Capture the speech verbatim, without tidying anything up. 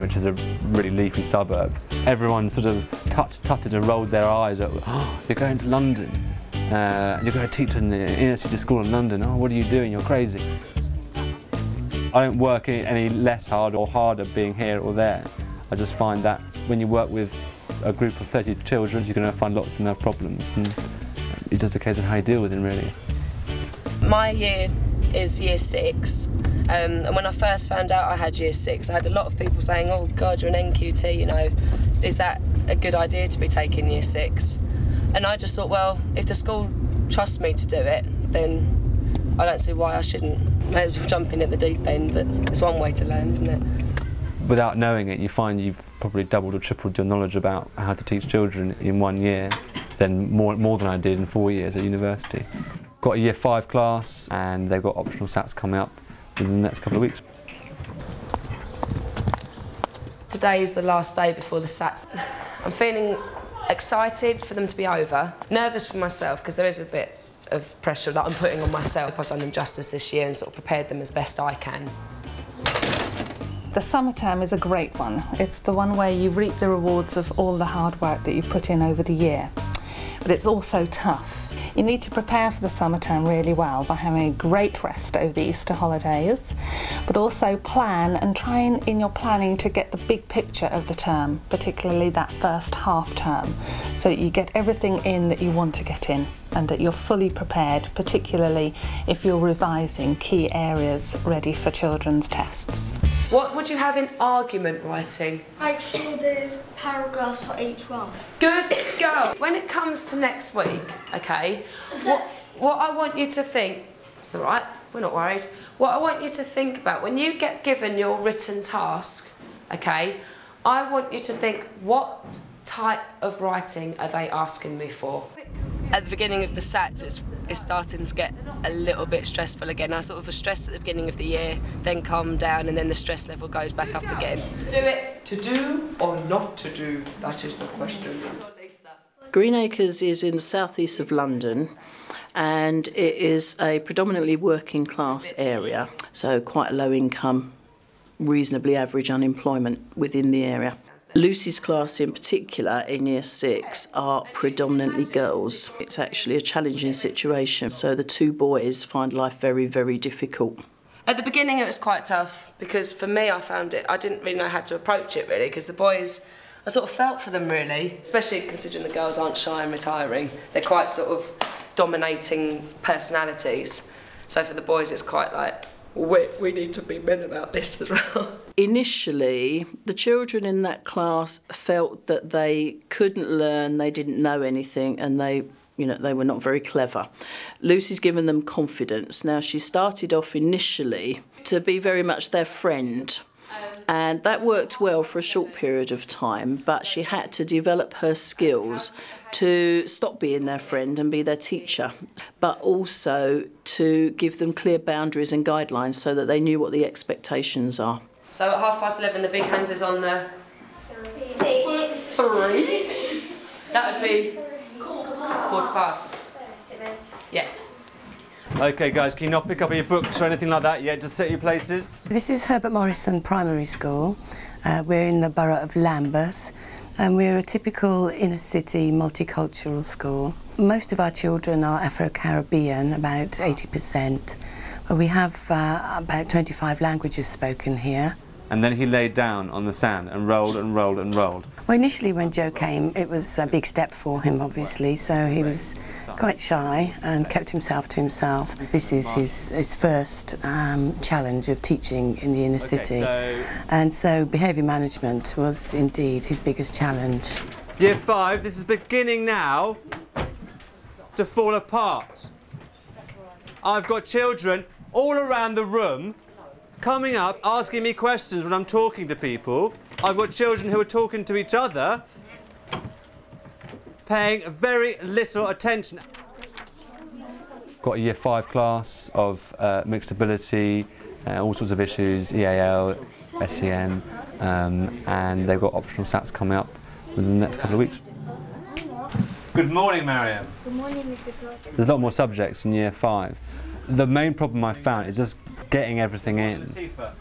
which is a really leafy suburb. Everyone sort of tut tutted and rolled their eyes at, oh, you're going to London, uh, you're going to teach in the inner city school in London, oh, what are you doing, you're crazy. I don't work any less hard or harder being here or there. I just find that when you work with a group of thirty children, you're going to find lots of them have problems, and it's just a case of how you deal with them, really. My year is year six. Um, and when I first found out I had year six, I had a lot of people saying, oh God, you're an N Q T, you know, is that a good idea to be taking year six? And I just thought, well, if the school trusts me to do it, then I don't see why I shouldn't. May as well jump in at the deep end, but it's one way to learn, isn't it? Without knowing it, you find you've probably doubled or tripled your knowledge about how to teach children in one year than more, more than I did in four years at university. Got a year five class, and they've got optional S A Ts coming up within the next couple of weeks. Today is the last day before the S A Ts. I'm feeling excited for them to be over, nervous for myself because there is a bit of pressure that I'm putting on myself. I've done them justice this year and sort of prepared them as best I can. The summer term is a great one. It's the one where you reap the rewards of all the hard work that you put in over the year. But it's also tough. You need to prepare for the summer term really well by having a great rest over the Easter holidays, but also plan and try and, in your planning, to get the big picture of the term, particularly that first half term, so that you get everything in that you want to get in and that you're fully prepared, particularly if you're revising key areas ready for children's tests. What would you have in argument writing? Make sure there's paragraphs for each one. Good girl. When it comes to next week, okay, what, what I want you to think, it's all right, we're not worried, what I want you to think about, when you get given your written task, okay, I want you to think, what type of writing are they asking me for? At the beginning of the S A Ts, it's, it's starting to get a little bit stressful again. I sort of was stressed at the beginning of the year, then calmed down, and then the stress level goes back up again. To do it, to do or not to do, that is the question. Greenacres is in the southeast of London, and it is a predominantly working class area, so quite a low income, reasonably average unemployment within the area. Lucy's class in particular, in year six, are predominantly girls. It's actually a challenging situation, so the two boys find life very, very difficult. At the beginning it was quite tough, because for me I found it, I didn't really know how to approach it really, because the boys, I sort of felt for them really, especially considering the girls aren't shy and retiring. They're quite sort of dominating personalities. So for the boys it's quite like, we, we need to be men about this as well. Initially, the children in that class felt that they couldn't learn, they didn't know anything, and they, you know, they were not very clever. Lucy's given them confidence. Now, she started off initially to be very much their friend, and that worked well for a short period of time, but she had to develop her skills to stop being their friend and be their teacher, but also to give them clear boundaries and guidelines so that they knew what the expectations are. So at half past eleven, the big hand is on the Six. three. That would be quarter past. Yes. Okay guys, can you not pick up your books or anything like that yet? Just set your places. This is Herbert Morrison Primary School. Uh, we're in the borough of Lambeth, and we're a typical inner city multicultural school. Most of our children are Afro-Caribbean, about eighty percent. But we have uh, about twenty-five languages spoken here. And then he laid down on the sand and rolled and rolled and rolled. Well, initially when Joe came, it was a big step for him, obviously, so he was quite shy and kept himself to himself. This is his, his first um, challenge of teaching in the inner city. Okay, so and so behaviour management was indeed his biggest challenge. Year five, this is beginning now to fall apart. I've got children all around the room coming up, asking me questions when I'm talking to people. I've got children who are talking to each other, paying very little attention. Got a year five class of uh, mixed ability, uh, all sorts of issues, E A L, S E N, um, and they've got optional S A Ts coming up within the next couple of weeks. Good morning, Mariam. Good morning, Mister George. There's a lot more subjects in year five. The main problem I found is just getting everything in.